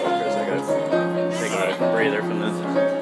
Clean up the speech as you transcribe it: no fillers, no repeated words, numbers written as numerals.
focus. I gotta take a breather from this.